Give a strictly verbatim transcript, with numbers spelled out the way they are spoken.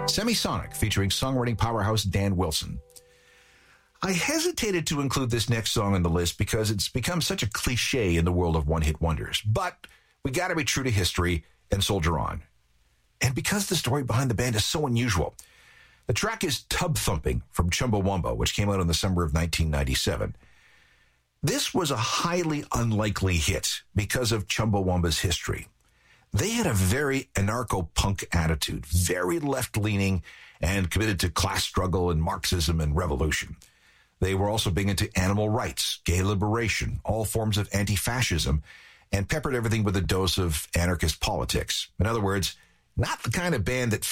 Semisonic, featuring songwriting powerhouse Dan Wilson. I hesitated to include this next song on the list because it's become such a cliche in the world of one-hit wonders. But we got to be true to history and soldier on. And because the story behind the band is so unusual, the track is Tub Thumping from Chumbawamba, which came out in the summer of nineteen ninety-seven. This was a highly unlikely hit because of Chumbawamba's history. They had a very anarcho-punk attitude, very left-leaning and committed to class struggle and Marxism and revolution. They were also big into animal rights, gay liberation, all forms of anti-fascism, and peppered everything with a dose of anarchist politics. In other words, not the kind of band that